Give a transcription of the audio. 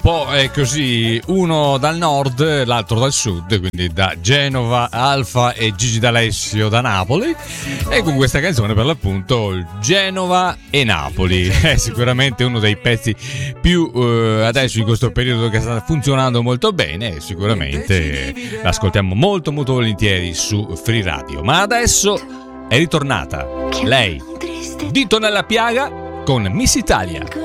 po' così, uno dal nord, l'altro dal sud, quindi da Genova Alfa e Gigi D'Alessio da Napoli, e con questa canzone per l'appunto Genova e Napoli è sicuramente uno dei pezzi più adesso in questo periodo che sta funzionando molto bene, e sicuramente l'ascoltiamo molto molto volentieri su Free Radio. Ma adesso è ritornata lei, Dito nella piaga con Miss Italia.